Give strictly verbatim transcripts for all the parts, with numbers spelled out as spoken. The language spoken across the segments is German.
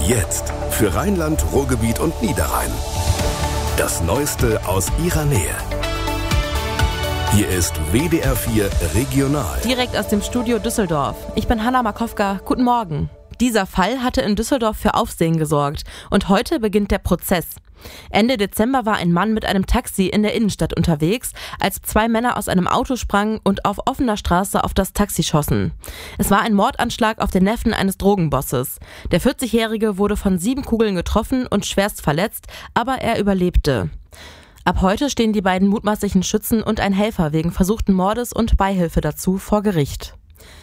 Jetzt für Rheinland, Ruhrgebiet und Niederrhein. Das Neueste aus ihrer Nähe. Hier ist W D R vier Regional. Direkt aus dem Studio Düsseldorf. Ich bin Hanna Markowka. Guten Morgen. Dieser Fall hatte in Düsseldorf für Aufsehen gesorgt. Und heute beginnt der Prozess. Ende Dezember war ein Mann mit einem Taxi in der Innenstadt unterwegs, als zwei Männer aus einem Auto sprangen und auf offener Straße auf das Taxi schossen. Es war ein Mordanschlag auf den Neffen eines Drogenbosses. Der vierzigjährige wurde von sieben Kugeln getroffen und schwerst verletzt, aber er überlebte. Ab heute stehen die beiden mutmaßlichen Schützen und ein Helfer wegen versuchten Mordes und Beihilfe dazu vor Gericht.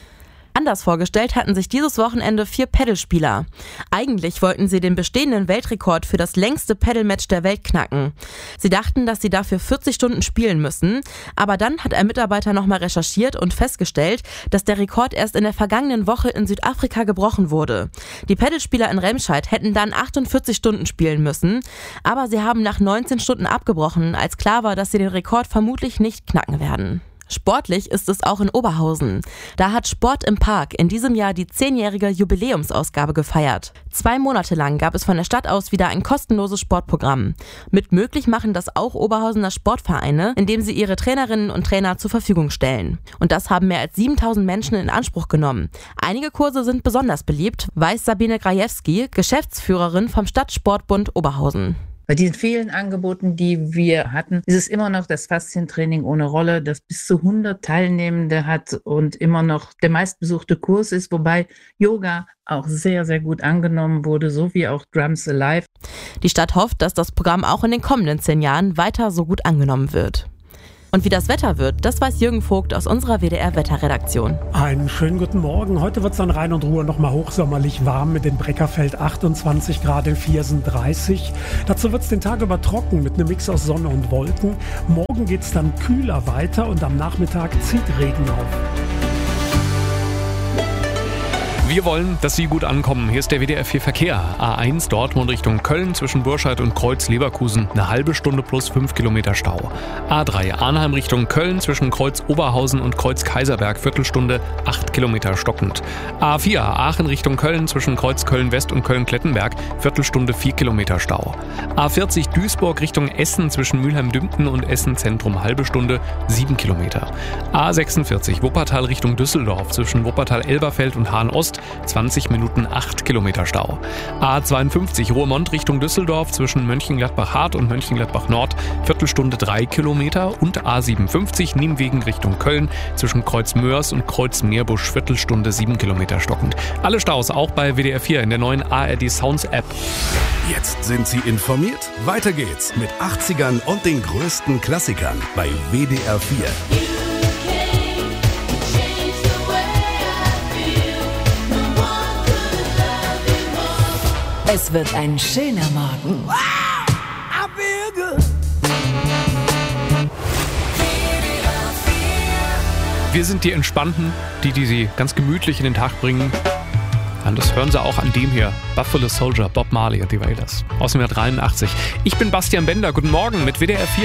Anders vorgestellt hatten sich dieses Wochenende vier Paddelspieler. Eigentlich wollten sie den bestehenden Weltrekord für das längste Paddelmatch der Welt knacken. Sie dachten, dass sie dafür vierzig Stunden spielen müssen, aber dann hat ein Mitarbeiter nochmal recherchiert und festgestellt, dass der Rekord erst in der vergangenen Woche in Südafrika gebrochen wurde. Die Paddelspieler in Remscheid hätten dann achtundvierzig Stunden spielen müssen, aber sie haben nach neunzehn Stunden abgebrochen, als klar war, dass sie den Rekord vermutlich nicht knacken werden. Sportlich ist es auch in Oberhausen. Da hat Sport im Park in diesem Jahr die zehnjährige Jubiläumsausgabe gefeiert. Zwei Monate lang gab es von der Stadt aus wieder ein kostenloses Sportprogramm. Mit möglich machen das auch Oberhausener Sportvereine, indem sie ihre Trainerinnen und Trainer zur Verfügung stellen. Und das haben mehr als siebentausend Menschen in Anspruch genommen. Einige Kurse sind besonders beliebt, weiß Sabine Grajewski, Geschäftsführerin vom Stadtsportbund Oberhausen. Bei diesen vielen Angeboten, die wir hatten, ist es immer noch das Faszientraining ohne Rolle, das bis zu hundert Teilnehmende hat und immer noch der meistbesuchte Kurs ist, wobei Yoga auch sehr, sehr gut angenommen wurde, so wie auch Drums Alive. Die Stadt hofft, dass das Programm auch in den kommenden zehn Jahren weiter so gut angenommen wird. Und wie das Wetter wird, das weiß Jürgen Vogt aus unserer W D R-Wetterredaktion. Einen schönen guten Morgen. Heute wird es an Rhein und Ruhr nochmal hochsommerlich warm mit dem Breckerfeld achtundzwanzig Grad, in Viersen dreißig. Dazu wird es den Tag über trocken mit einem Mix aus Sonne und Wolken. Morgen geht es dann kühler weiter und am Nachmittag zieht Regen auf. Wir wollen, dass Sie gut ankommen. Hier ist der W D R vier Verkehr. A eins Dortmund Richtung Köln zwischen Burscheid und Kreuz Leverkusen. Eine halbe Stunde plus fünf Kilometer Stau. A drei Arnheim Richtung Köln zwischen Kreuz Oberhausen und Kreuz Kaiserberg. Viertelstunde, acht Kilometer stockend. A vier Aachen Richtung Köln zwischen Kreuz Köln West und Köln Klettenberg. Viertelstunde, vier Kilometer Stau. A vierzig Duisburg Richtung Essen zwischen Mülheim-Dümpten und Essen Zentrum. Halbe Stunde, sieben Kilometer. A sechsundvierzig Wuppertal Richtung Düsseldorf zwischen Wuppertal-Elberfeld und Hahn-Ost. zwanzig Minuten, acht Kilometer Stau. A zweiundfünfzig Ruhrmond Richtung Düsseldorf zwischen Mönchengladbach-Hart und Mönchengladbach-Nord. Viertelstunde, drei Kilometer. Und A siebenundfünfzig Nienwegen Richtung Köln zwischen Kreuz Mörs und Kreuz Meerbusch. Viertelstunde, sieben Kilometer stockend. Alle Staus auch bei W D R vier in der neuen A R D Sounds App. Jetzt sind Sie informiert. Weiter geht's mit achtzigern und den größten Klassikern bei W D R vier. Es wird ein schöner Morgen. Wow, I feel good. Wir sind die Entspannten, die, die Sie ganz gemütlich in den Tag bringen. Und das hören Sie auch an dem hier. Buffalo Soldier, Bob Marley und die Wailers. Aus dem Jahr dreiundachtzig. Ich bin Bastian Bender. Guten Morgen mit W D R vier.